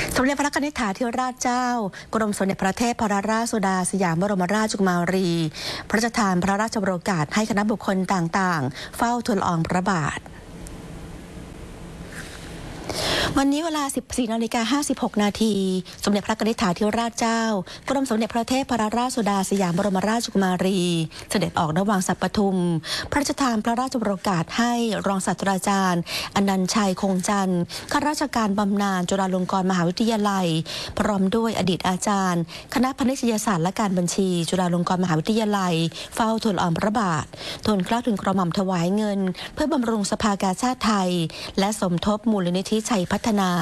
สมเด็จพระนิธิถาธิราชเจ้ากรมสมเด็จพระเทพรัตนราชสุดาสยามบรมราชกุมารีพระราชทานพระราชโองการให้คณะบุคคลต่างๆเฝ้าทูลละอองพระบาทวันนี้เวลา 14:56 นาทีสมเด็จพระนิธิถาธิราชเจ้ากรมสมเด็จพระเทพรัตนราชสุดาสยามบรมราชกุมารีเสด็จออกณวังสัปทุมพระราชทานพระราชโองการให้รองศาสตราจารย์อนันต์ชัยคงจันทร์ข้าราชการบำนาญจุฬาลงกรณ์มหาวิทยาลัยพร้อมด้วยอดีตอาจารย์คณะพาณิชยศาสตร์และการบัญชีจุฬาลงกรณ์มหาวิทยาลัยเฝ้าทูลละอองพระบาททูลเกล้าทูลกระหม่อมถวายเงินเพื่อบำรุงสภากาชาดไทยและสมทบมูลนิธิชัยพัฒนา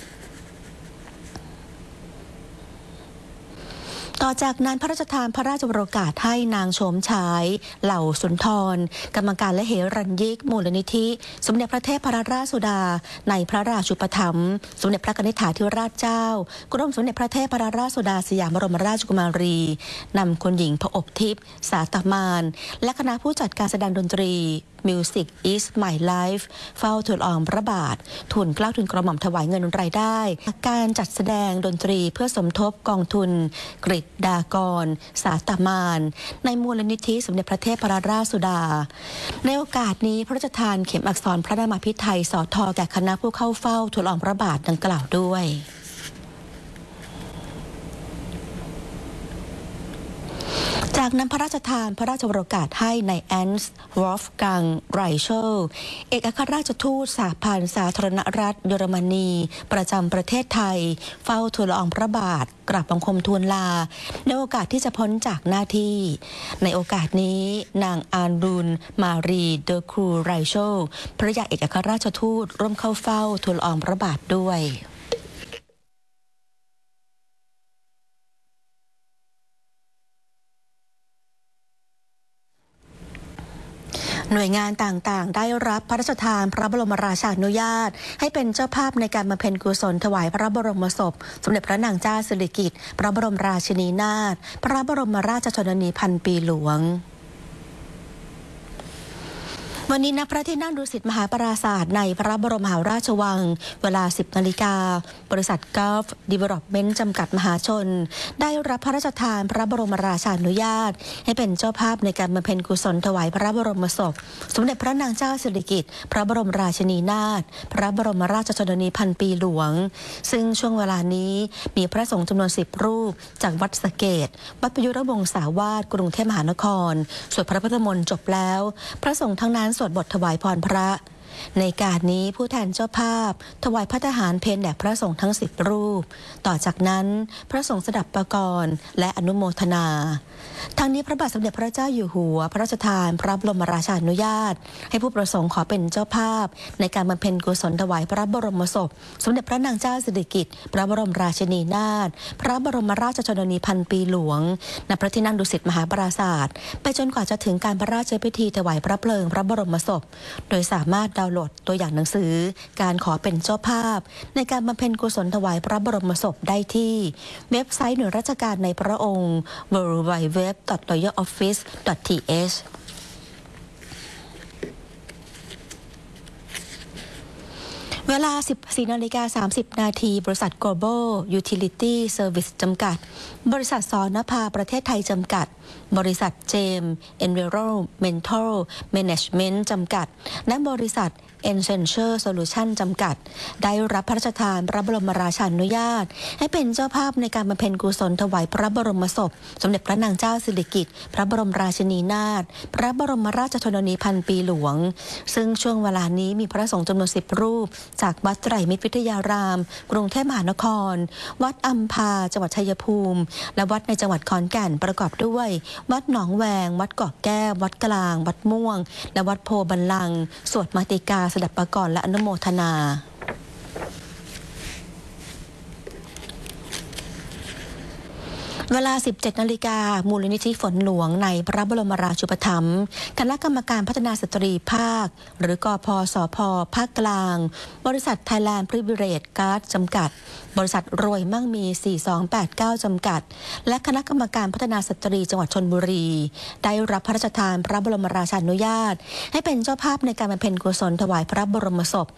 ต่อจากนั้นพระราชทานพระราชโองการให้นางโฉมฉายเหล่าสุนทรกรรมการและเหรัญยิกมูลนิธิสมเด็จพระเทพรัตนราชสุดาในพระราชูปถัมภ์สมเด็จพระนิธิถาธิราชเจ้ากรมสมเด็จพระเทพรัตนราชสุดาสยามบรมราชกุมารีนำคุณหญิงพระอบทิพย์สาตมานและคณะผู้จัดการแสดงดนตรีMusic is my life เฝ้าทูลละอองพระบาททูลเกล้าทูลกระหม่อมถวายเงินรายได้การจัดแสดงดนตรีเพื่อสมทบกองทุนกฤษฎากรสาตมานในมูลนิธิสมเด็จพระเทพรัตนราชสุดาในโอกาสนี้พระราชทานเข็มอักษรพระนามพิไทยสท.แก่คณะผู้เข้าเฝ้าทูลละอองพระบาทดังกล่าวด้วยจากนั้นพระราชทานพระราชโองการให้ในแอนส์วอล์ฟกังไรเชลเอกอัครราชทูตสหพันธ์สาธารณรัฐเยอรมนีประจำประเทศไทยเฝ้าทูลละอองพระบาทกราบบังคมทูลลาในโอกาสที่จะพ้นจากหน้าที่ในโอกาสนี้นางอานรุนมารีเดอครูไรเชลภริยาเอกอัครราชทูตร่วมเข้าเฝ้าทูลละอองพระบาทด้วยหน่วยงานต่างๆได้รับพระราชทานพระบรมราชานุญาตให้เป็นเจ้าภาพในการบำเพ็ญกุศลถวายพระบรมศพสมเด็จพระนางเจ้าสิริกิติ์พระบรมราชินีนาถพระบรมราชชนนีพันปีหลวงวันนี้ณพระที่นั่งดุสิตมหาปราสาทในพระบรมมหาราชวังเวลา 10 นาฬิกาบริษัทกอล์ฟดีเวลลอปเมนต์จำกัดมหาชนได้รับพระราชทานพระบรมราชานุญาตให้เป็นเจ้าภาพในการบำเพ็ญกุศลถวายพระบรมศพสมเด็จพระนางเจ้าสิริกิติ์พระบรมราชินีนาถพระบรมราชชนนีพันปีหลวงซึ่งช่วงเวลานี้มีพระสงฆ์จำนวน10 รูปจากวัดสะเกษวัดประยุรวงศาวาสกรุงเทพมหานครสวดพระพุทธมนต์จบแล้วพระสงฆ์ทั้งนั้นสวดบทถวายพรพระในการนี้ผู้แทนเจ้าภาพถวายภัตตาหารเพลแด่พระสงฆ์ทั้ง10 รูปต่อจากนั้นพระสงฆ์สดับประกรณ์และอนุโมทนาทางนี้พระบาทสมเด็จพระเจ้าอยู่หัวพระราชทานพระบรมราชานุญาตให้ผู้ประสงค์ขอเป็นเจ้าภาพในการบำเพ็ญกุศลถวายพระบรมศพสมเด็จพระนางเจ้าสิริกิติ์พระบรมราชินีนาถพระบรมราชชนนีพันปีหลวงณพระที่นั่งดุสิตมหาปราสาทไปจนกว่าจะถึงการพระราชพิธีถวายพระเพลิงพระบรมศพโดยสามารถดาวน์โหลดตัวอย่างหนังสือการขอเป็นเจ้าภาพในการบำเพ็ญกุศลถวายพระบรมศพได้ที่เว็บไซต์หน่วยราชการในพระองค์ www.royaloffice.thเวลา 14:30 นาทีบริษัท Global Utility Service จำกัดบริษัทสนภาประเทศไทยจำกัดบริษัทเจมส์ Environmental Management จำกัดและบริษัทAccenture Solution จำกัดได้รับพระราชทานพระบรมราชานุญาตให้เป็นเจ้าภาพในการบำเพ็ญกุศลถวายพระบรมศพสมเด็จพระนางเจ้าสิริกิติ์พระบรมราชินีนาถพระบรมราชชนนีพันปีหลวงซึ่งช่วงเวลานี้มีพระสงฆ์จำนวน10 รูปจากวัดไตรมิตรวิทยารามกรุงเทพมหานครวัดอัมพาจังหวัดชัยภูมิและวัดในจังหวัดขอนแก่นประกอบด้วยวัดหนองแวงวัดเกาะแก้ววัดกลางวัดม่วงและวัดโพบัลลังก์สวดมาติกาสดับประกรณ์และอนุโมทนา เวลา 17 นาฬิกามูลนิธิฝนหลวงในพระบรมราชูปถัมภ์คณะกรรมการพัฒนาสตรีภาคหรือกพสพภาคกลางบริษัท Thailand Privilege Card จำกัดบริษัทรวยมั่งมี 4289 จำกัดและคณะกรรมการพัฒนาสตรีจังหวัดชลบุรีได้รับพระราชทานพระบรมราชานุญาตให้เป็นเจ้าภาพในการบำเพ็ญกุศลถวายพระบรมศพ